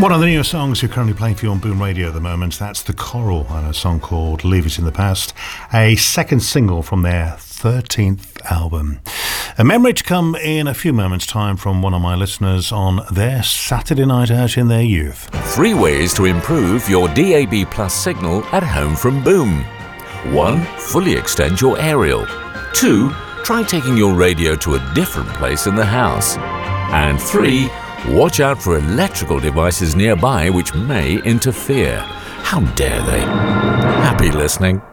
One of the newest songs you're currently playing for you on Boom Radio at the moment, that's The Coral and a song called Leave It in the Past, a second single from their 13th album. A memory to come in a few moments' time from one of my listeners on their Saturday night out in their youth. 3 ways to improve your DAB Plus signal at home from Boom. 1. Fully extend your aerial. 2. Try taking your radio to a different place in the house. And 3. Watch out for electrical devices nearby which may interfere. How dare they? Happy listening.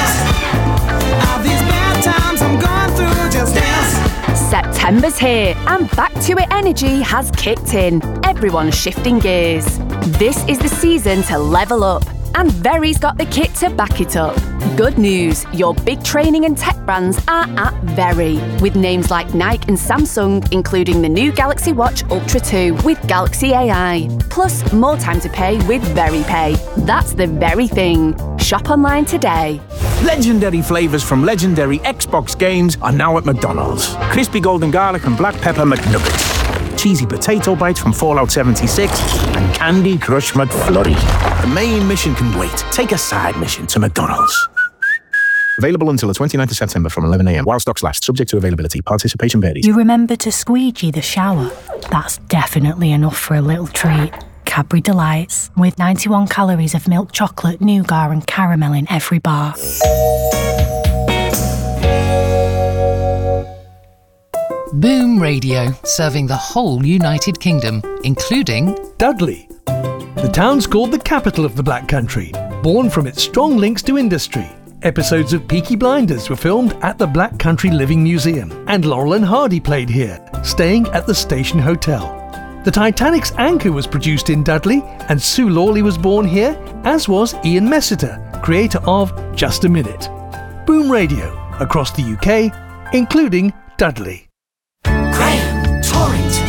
September's here and Back to It energy has kicked in. Everyone's shifting gears. This is the season to level up, and Very's got the kit to back it up. Good news, your big training and tech brands are at Very, with names like Nike and Samsung, including the new Galaxy Watch Ultra 2 with Galaxy AI. Plus, more time to pay with Very Pay. That's the very thing. Shop online today. Legendary flavours from legendary Xbox games are now at McDonald's. Crispy golden garlic and black pepper McNuggets. Cheesy potato bites from Fallout 76 and Candy Crush McFlurry. The main mission can wait. Take a side mission to McDonald's. Available until the 29th of September from 11 a.m. while stocks last, subject to availability. Participation varies. You remember to squeegee the shower? That's definitely enough for a little treat. Cadbury Delights, with 91 calories of milk chocolate, nougat and caramel in every bar. Boom Radio, serving the whole United Kingdom, including Dudley. The town's called the capital of the Black Country, born from its strong links to industry. Episodes of Peaky Blinders were filmed at the Black Country Living Museum, and Laurel and Hardy played here, staying at the Station Hotel. The Titanic's anchor was produced in Dudley, and Sue Lawley was born here, as was Ian Messiter, creator of Just a Minute. Boom Radio, across the UK, including Dudley.